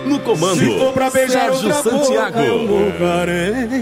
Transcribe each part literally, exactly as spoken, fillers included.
No comando, se for pra beijar Sérgio outra Santiago. boca, eu vou carente.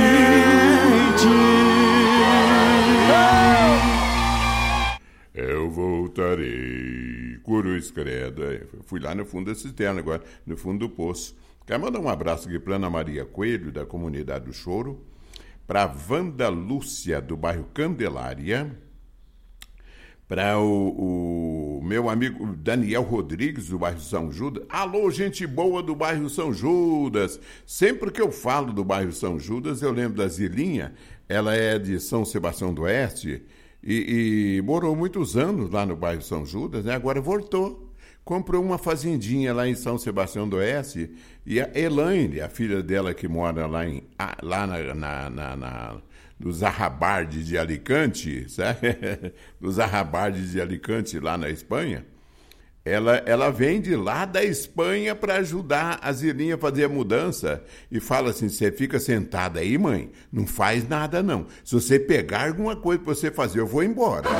Eu voltarei. Cruz credo. Fui lá no fundo da cisterna agora, no fundo do poço. Quero mandar um abraço aqui para Ana Maria Coelho, da Comunidade do Choro, para Wanda Lúcia, do bairro Candelária, para o, o meu amigo Daniel Rodrigues, do bairro São Judas. Alô, gente boa do bairro São Judas. Sempre que eu falo do bairro São Judas, eu lembro da Zilinha. Ela é de São Sebastião do Oeste e, e morou muitos anos lá no bairro São Judas, né? Agora voltou. Comprou uma fazendinha lá em São Sebastião do Oeste e a Elaine, a filha dela que mora lá, em, lá na, na, na, na, nos Arrabardes de Alicante, sabe? Nos Arrabardes de Alicante, lá na Espanha, ela, ela vem de lá da Espanha para ajudar a Zilinha a fazer a mudança e fala assim, você fica sentada aí, mãe, não faz nada não. Se você pegar alguma coisa para você fazer, eu vou embora.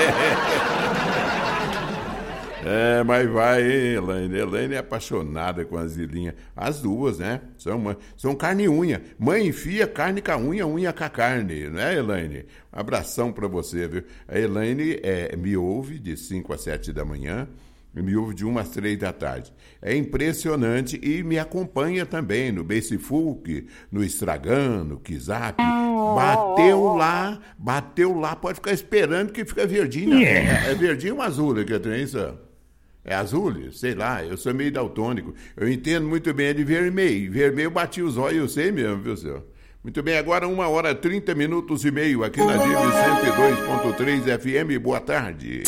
É, mas vai, hein, Elaine? Elaine é apaixonada com a Zilinha. As duas, né? São, uma, são carne e unha. Mãe enfia carne com a unha, unha com a carne, não é, Elaine? Um abração pra você, viu? A Elaine é, me ouve de cinco às sete da manhã, me ouve de uma às três da tarde. É impressionante e me acompanha também no Facebook, no Instagram, no Kizap. Bateu lá, bateu lá, pode ficar esperando que fica verdinho. Yeah. É verdinho ou azul que tem isso? É azul? Sei lá, eu sou meio daltônico. Eu entendo muito bem, é de vermelho. Vermelho bati os olhos, eu sei mesmo, viu, senhor? Muito bem, agora uma hora, trinta minutos e meio aqui na Dive cento e dois ponto três F M. Boa tarde.